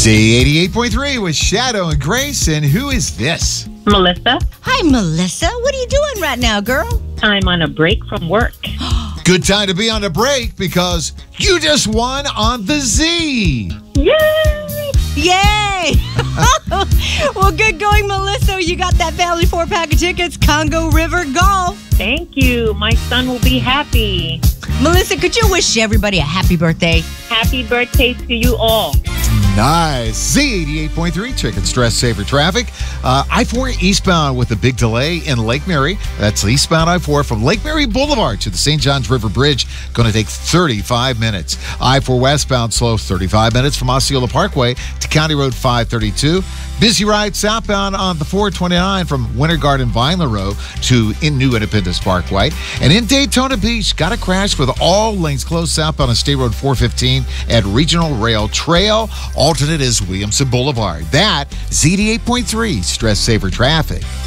Z88.3 with Shadow and Grace. And who is this? Melissa. Hi, Melissa. What are you doing right now, girl? I'm on a break from work. Good time to be on a break because you just won on the Z. Yay! Yay! Well, good going, Melissa. You got that family 4-pack of tickets, Congo River Golf. Thank you. My son will be happy. Melissa, could you wish everybody a happy birthday? Happy birthday to you all. Nice. Z88.3, chicken stress saver traffic. I-4 eastbound with a big delay in Lake Mary. That's eastbound I-4 from Lake Mary Boulevard to the St. Johns River Bridge. Going to take 35 minutes. I-4 westbound slow 35 minutes from Osceola Parkway to County Road 532. Busy ride southbound on the 429 from Winter Garden Vineland Road to New Independence Parkway. And in Daytona Beach, got a crash with all lanes closed southbound on State Road 415 at Regional Rail Trail. Alternate is Williamson Boulevard. That, Z88.3, stress saver traffic.